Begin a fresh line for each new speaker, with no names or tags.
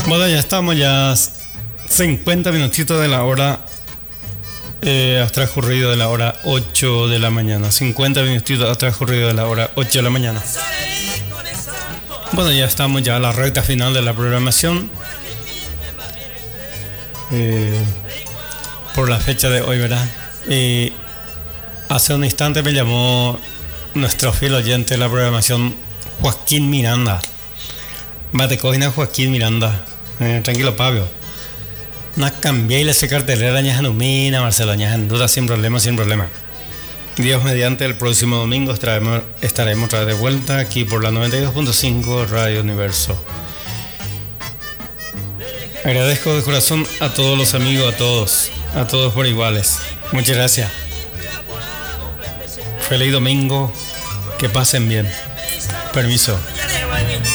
Bueno, ya estamos, ya 50 minutitos de la hora, ha transcurrido de la hora 8 de la mañana. 50 minutitos ha transcurrido de la hora 8 de la mañana. Bueno, ya estamos ya a la recta final de la programación. Por la fecha de hoy, ¿verdad? Hace un instante me llamó nuestro fiel oyente de la programación, Joaquín Miranda. Batecoina Joaquín Miranda. Tranquilo, Pablo. No cambié y le hace cartelera ñas Numina, Marcelo ñas en duda, sin problema, sin problema. Dios mediante, el próximo domingo estaremos otra vez de vuelta aquí por la 92.5 Radio Universo. Agradezco de corazón a todos los amigos, a todos por iguales. Muchas gracias. Feliz domingo, que pasen bien. Permiso.